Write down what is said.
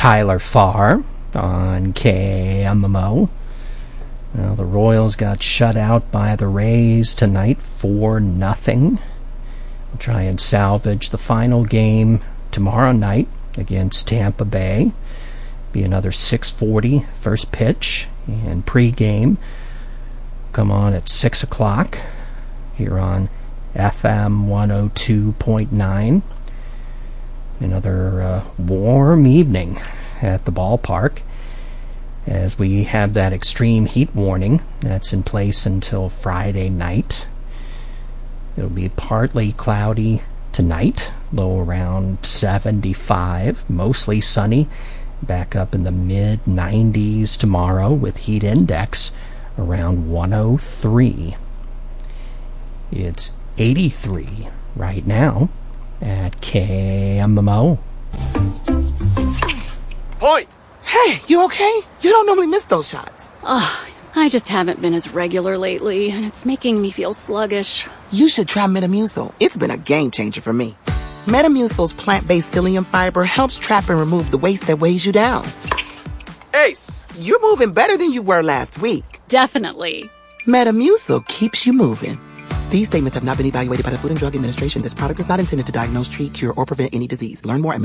Tyler Farr on KMMO. Well, the Royals got shut out by the Rays tonight 4-0. We'll try and salvage the final game tomorrow night against Tampa Bay. Be another 6:40 first pitch, and pregame come on at 6 o'clock here on FM 102.9. Another warm evening at the ballpark as we have that extreme heat warning that's in place until Friday night. It'll be partly cloudy tonight, low around 75, mostly sunny, back up in the mid-90s tomorrow with heat index around 103. It's 83 right now at KMMO. Point! Hey, you okay? You don't normally miss those shots. I just haven't been as regular lately, and it's making me feel sluggish. You should try Metamucil. It's been a game changer for me. Metamucil's plant-based psyllium fiber helps trap and remove the waste that weighs you down. Ace! You're moving better than you were last week. Definitely. Metamucil keeps you moving. These statements have not been evaluated by the Food and Drug Administration. This product is not intended to diagnose, treat, cure, or prevent any disease. Learn more at